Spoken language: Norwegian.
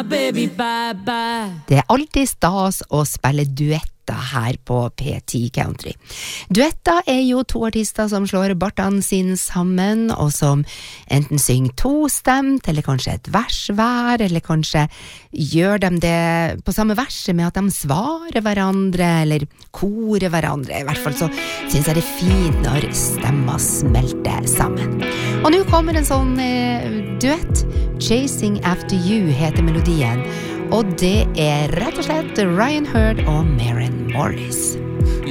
my baby bye-bye. Det alltid stas å spille duetter her på P10 Country. Duetter jo to artister som slår bartene sine sammen, og som enten synger tostemt, eller kanskje et vers hver, eller kanskje gjør de det på samme verset med at de svarer hverandre, eller korer hverandre. I hvert fall så synes jeg det fint når stemmer smelter sammen. Og nå kommer en sånn duett. Chasing After You heter melodien, og det rett og slett Ryan Hurd og Maren Morris.